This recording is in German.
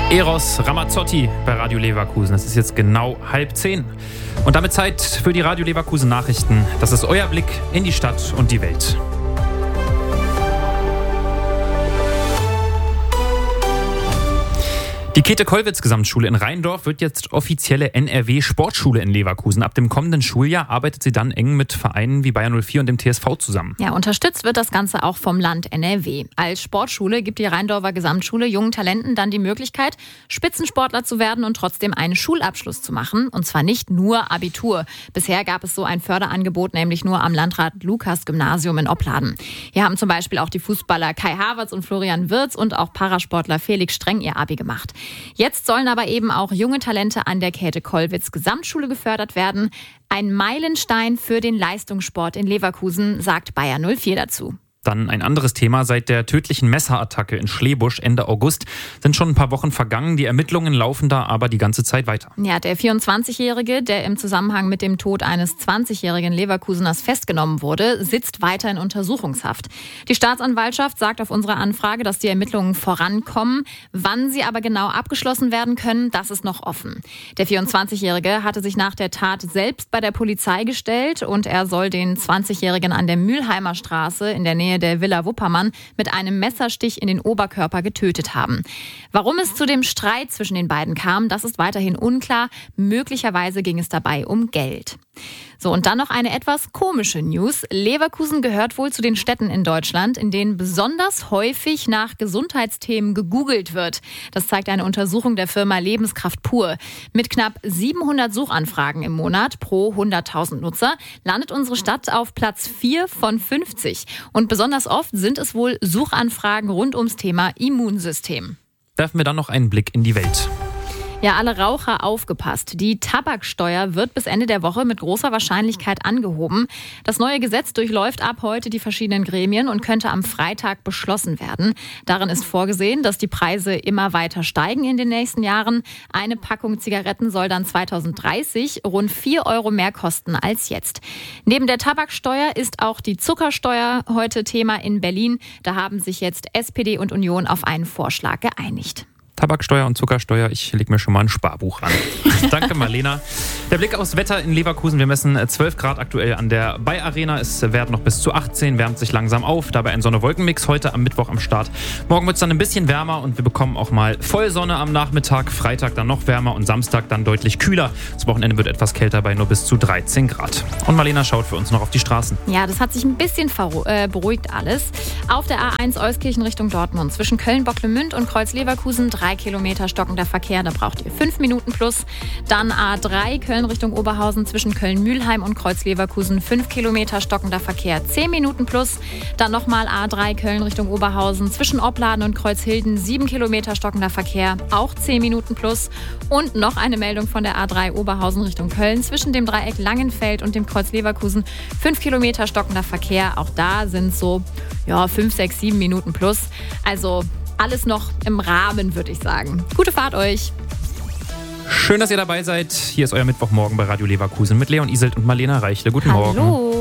Eros Ramazzotti bei Radio Leverkusen. Es ist jetzt genau 9:30. Und damit Zeit für die Radio Leverkusen Nachrichten. Das ist euer Blick in die Stadt und die Welt. Die Käthe-Kollwitz-Gesamtschule in Rheindorf wird jetzt offizielle NRW-Sportschule in Leverkusen. Ab dem kommenden Schuljahr arbeitet sie dann eng mit Vereinen wie Bayern 04 und dem TSV zusammen. Ja, unterstützt wird das Ganze auch vom Land NRW. Als Sportschule gibt die Rheindorfer Gesamtschule jungen Talenten dann die Möglichkeit, Spitzensportler zu werden und trotzdem einen Schulabschluss zu machen. Und zwar nicht nur Abitur. Bisher gab es so ein Förderangebot, nämlich nur am Landrat-Lukas-Gymnasium in Opladen. Hier haben zum Beispiel auch die Fußballer Kai Havertz und Florian Wirtz und auch Parasportler Felix Streng ihr Abi gemacht. Jetzt sollen aber eben auch junge Talente an der Käthe-Kollwitz-Gesamtschule gefördert werden. Ein Meilenstein für den Leistungssport in Leverkusen, sagt Bayern 04 dazu. Dann ein anderes Thema. Seit der tödlichen Messerattacke in Schlebusch Ende August sind schon ein paar Wochen vergangen. Die Ermittlungen laufen da aber die ganze Zeit weiter. Ja, der 24-Jährige, der im Zusammenhang mit dem Tod eines 20-jährigen Leverkuseners festgenommen wurde, sitzt weiter in Untersuchungshaft. Die Staatsanwaltschaft sagt auf unsere Anfrage, dass die Ermittlungen vorankommen. Wann sie aber genau abgeschlossen werden können, das ist noch offen. Der 24-Jährige hatte sich nach der Tat selbst bei der Polizei gestellt und er soll den 20-Jährigen an der Mülheimer Straße in der Nähe der Villa Wuppermann mit einem Messerstich in den Oberkörper getötet haben. Warum es zu dem Streit zwischen den beiden kam, das ist weiterhin unklar. Möglicherweise ging es dabei um Geld. So, und dann noch eine etwas komische News. Leverkusen gehört wohl zu den Städten in Deutschland, in denen besonders häufig nach Gesundheitsthemen gegoogelt wird. Das zeigt eine Untersuchung der Firma Lebenskraft pur. Mit knapp 700 Suchanfragen im Monat pro 100.000 Nutzer landet unsere Stadt auf Platz 4 von 50. Und besonders oft sind es wohl Suchanfragen rund ums Thema Immunsystem. Werfen wir dann noch einen Blick in die Welt. Ja, alle Raucher aufgepasst. Die Tabaksteuer wird bis Ende der Woche mit großer Wahrscheinlichkeit angehoben. Das neue Gesetz durchläuft ab heute die verschiedenen Gremien und könnte am Freitag beschlossen werden. Darin ist vorgesehen, dass die Preise immer weiter steigen in den nächsten Jahren. Eine Packung Zigaretten soll dann 2030 rund 4 Euro mehr kosten als jetzt. Neben der Tabaksteuer ist auch die Zuckersteuer heute Thema in Berlin. Da haben sich jetzt SPD und Union auf einen Vorschlag geeinigt. Tabaksteuer und Zuckersteuer, ich lege mir schon mal ein Sparbuch ran. Danke, Marlena. Der Blick aufs Wetter in Leverkusen. Wir messen 12 Grad aktuell an der Bay-Arena. Es werden noch bis zu 18, wärmt sich langsam auf. Dabei ein Sonne-Wolken-Mix heute am Mittwoch am Start. Morgen wird es dann ein bisschen wärmer und wir bekommen auch mal Vollsonne am Nachmittag. Freitag dann noch wärmer und Samstag dann deutlich kühler. Das Wochenende wird etwas kälter bei nur bis zu 13 Grad. Und Marlena schaut für uns noch auf die Straßen. Ja, das hat sich ein bisschen beruhigt alles. Auf der A1 Euskirchen Richtung Dortmund zwischen Köln-Bocklemünd und Kreuz-Leverkusen 3 Kilometer stockender Verkehr, da braucht ihr 5 Minuten plus. Dann A3 Köln Richtung Oberhausen zwischen Köln-Mühlheim und Kreuz-Leverkusen 5 Kilometer stockender Verkehr, 10 Minuten plus. Dann nochmal A3 Köln Richtung Oberhausen zwischen Opladen und Kreuzhilden 7 Kilometer stockender Verkehr, auch 10 Minuten plus. Und noch eine Meldung von der A3 Oberhausen Richtung Köln zwischen dem Dreieck Langenfeld und dem Kreuz Leverkusen 5 Kilometer stockender Verkehr, auch da sind so 5, 6, 7 Minuten plus. Also alles noch im Rahmen, würde ich sagen. Gute Fahrt euch. Schön, dass ihr dabei seid. Hier ist euer Mittwochmorgen bei Radio Leverkusen mit Leon Iselt und Marlena Reichle. Guten Morgen. Hallo.